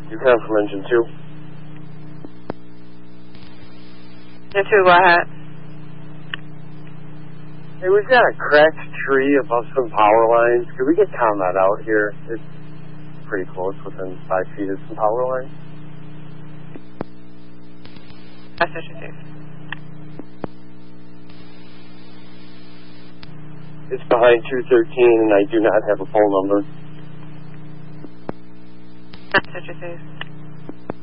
You come from engine 2. Engine 2, go ahead. Hey, we've got a cracked tree above some power lines. Could we get ComEd out here? It's pretty close, within 5 feet of some power lines. That's what you do. It's behind 213, and I do not have a phone number. That's what you do.